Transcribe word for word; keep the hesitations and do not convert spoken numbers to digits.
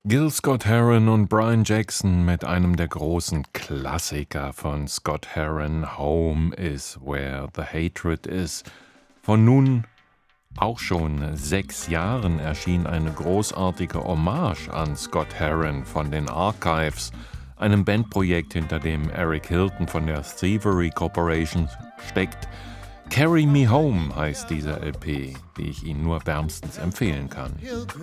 Gil Scott-Heron und Brian Jackson mit einem der großen Klassiker von Scott-Heron, Home is where the hatred is. Vor nun auch schon sechs Jahren erschien eine großartige Hommage an Scott-Heron von den Archives, einem Bandprojekt, hinter dem Eric Hilton von der Thievery Corporation steckt. Carry Me Home heißt dieser L P, die ich Ihnen nur wärmstens empfehlen kann.